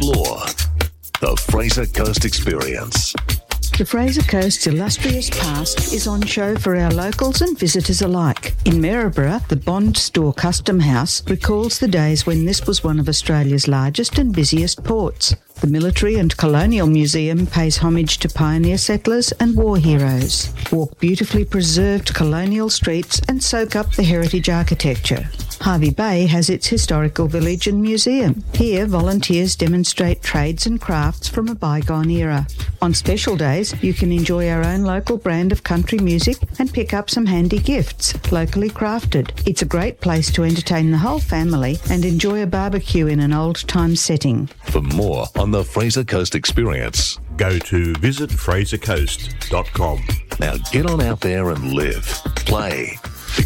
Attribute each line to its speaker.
Speaker 1: explore the Fraser Coast Experience.
Speaker 2: The Fraser Coast's illustrious past is on show for our locals and visitors alike. In Maryborough, the Bond Store Custom House recalls the days when this was one of Australia's largest and busiest ports. The Military and Colonial Museum pays homage to pioneer settlers and war heroes. Walk beautifully preserved colonial streets and soak up the heritage architecture. Hervey Bay has its historical village and museum. Here, volunteers demonstrate trades and crafts from a bygone era. On special days, you can enjoy our own local brand of country music and pick up some handy gifts, locally crafted. It's a great place to entertain the whole family and enjoy a barbecue in an old-time setting.
Speaker 1: For more on the Fraser Coast Experience,
Speaker 3: go to visitfrasercoast.com.
Speaker 1: Now get on out there and live, play